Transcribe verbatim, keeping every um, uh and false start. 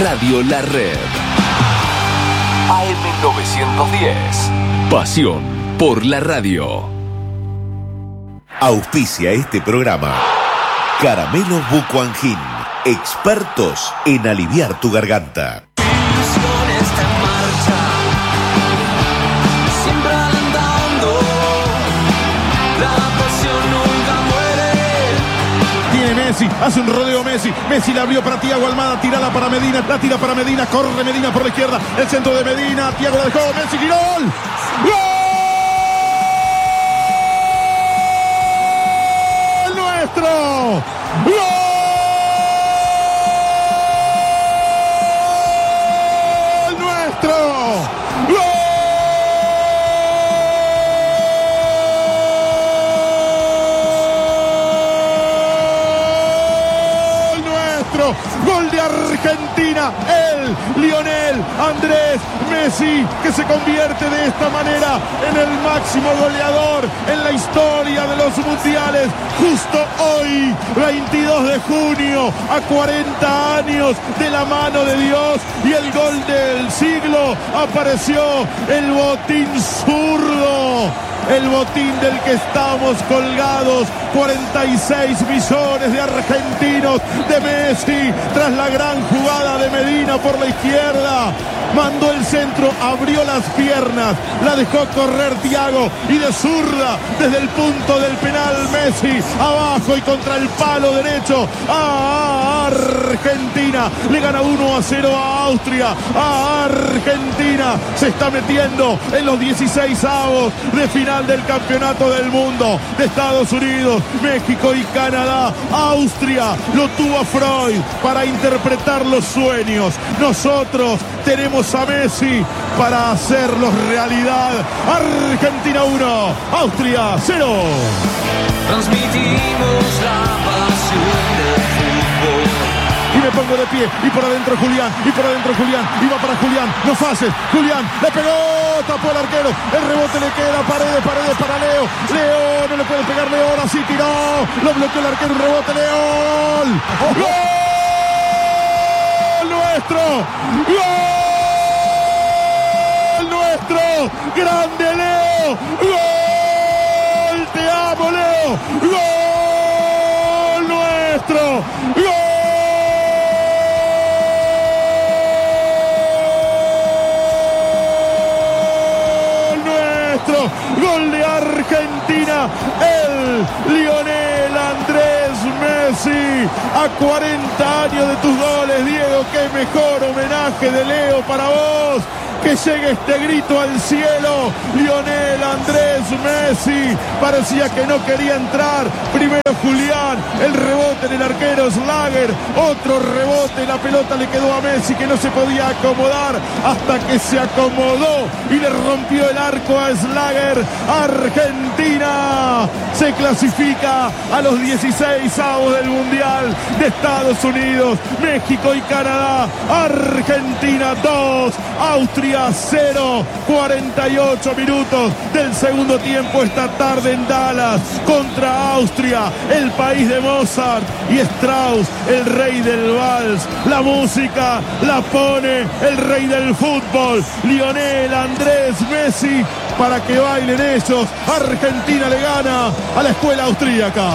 Radio La Red. A M novecientos diez. Pasión por la radio. Auspicia este programa Caramelos Bucuangin, expertos en aliviar tu garganta. Messi, hace un rodeo Messi, Messi la abrió para Thiago Almada, tirala para Medina, la tira para Medina, corre Medina por la izquierda, el centro de Medina, Thiago la dejó, Messi, ¡gol! ¡Gol nuestro! ¡Gol! Gol de Argentina, el Lionel Andrés Messi, que se convierte de esta manera en el máximo goleador en la historia de los mundiales, justo hoy, veintidós de junio, a cuarenta años de la mano de Dios, y el gol del siglo. Apareció el botín zurdo, el botín del que estamos colgados, cuarenta y seis millones de argentinos, de Messi, tras la gran jugada de Medina por la izquierda. Mandó el centro, abrió las piernas, la dejó correr Thiago, y de zurda, desde el punto del penal, Messi, abajo y contra el palo derecho, a Argentina, le gana uno a cero a Austria, a Argentina, se está metiendo en los dieciséis avos de final del Campeonato del Mundo de Estados Unidos, México y Canadá. Austria lo tuvo a Freud para interpretar los sueños, nosotros tenemos a Messi para hacerlos realidad. Argentina uno, Austria cero. Transmitimos la pasión del fútbol. Y me pongo de pie, y por adentro Julián, y por adentro Julián, y va para Julián, no fases, Julián, le pegó, tapó el arquero, el rebote le queda, Paredes, Paredes para Leo, Leo, no le puede pegar Leo, ahora sí tiró, lo bloqueó el arquero, un rebote, Leo, ¡gol nuestro! ¡Gol nuestro! ¡Grande Leo! ¡Gol! ¡Te amo, Leo! ¡Gol nuestro! ¡Gol! Gol de Argentina, el Lionel Andrés Messi, a cuarenta años de tus goles, Diego. Qué mejor homenaje de Leo para vos. Que llegue este grito al cielo. Lionel Andrés Messi parecía que no quería entrar. Primero Julián, el rebote en el arquero Slager, otro rebote, la pelota le quedó a Messi, que no se podía acomodar, hasta que se acomodó y le rompió el arco a Slager. Argentina se clasifica a los dieciséis avos del Mundial de Estados Unidos, México y Canadá. Argentina dos, Austria cero, cuarenta y ocho minutos del segundo tiempo esta tarde en Dallas contra Austria, el país de Mozart y Strauss, el rey del vals. La música la pone el rey del fútbol, Lionel Andrés Messi, para que bailen ellos. Argentina le gana a la escuela austríaca.